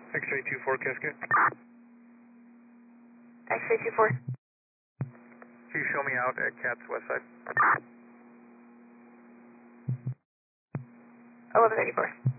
X-ray 24 Cascade. X-ray 24. Can you show me out at Cat's west side? 1134.